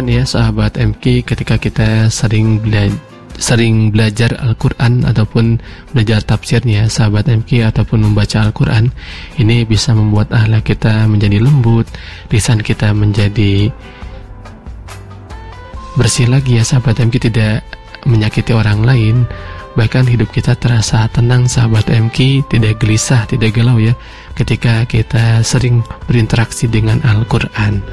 Bahkan ya sahabat MK, ketika kita sering belajar Al-Quran ataupun belajar tafsirnya sahabat MK, ataupun membaca Al-Quran, ini bisa membuat akhlak kita menjadi lembut, lisan kita menjadi bersih lagi ya sahabat MK, tidak menyakiti orang lain. Bahkan hidup kita terasa tenang sahabat MK, tidak gelisah, tidak galau ya, ketika kita sering berinteraksi dengan Al-Quran.